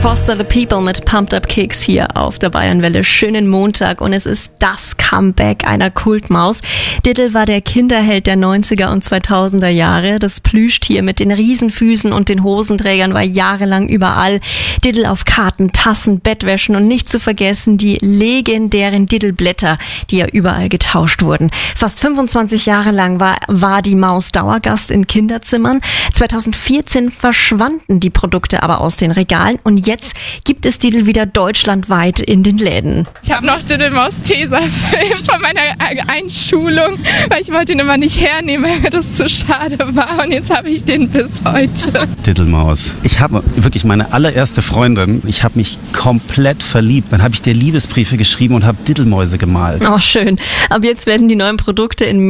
Foster the People mit Pumped Up Kicks hier auf der Bayernwelle. Schönen Montag und es ist das Comeback einer Kultmaus. Diddle war der Kinderheld der 90er und 2000er Jahre. Das Plüschtier mit den Riesenfüßen und den Hosenträgern war jahrelang überall. Diddle auf Karten, Tassen, Bettwäschen und nicht zu vergessen die legendären Diddle-Blätter, die ja überall getauscht wurden. Fast 25 Jahre lang war die Maus Dauergast in Kinderzimmern. 2014 verschwanden die Produkte aber aus den Regalen und jetzt gibt es Diddle wieder deutschlandweit in den Läden. Ich habe noch Diddlemaus-Tesafilm von meiner Einschulung, weil ich wollte ihn immer nicht hernehmen, weil mir das zu schade war und jetzt habe ich den bis heute. Diddlemaus. Ich habe wirklich meine allererste Freundin, ich habe mich komplett verliebt. Dann habe ich dir Liebesbriefe geschrieben und habe Diddlemäuse gemalt. Oh, schön. Ab jetzt werden die neuen Produkte in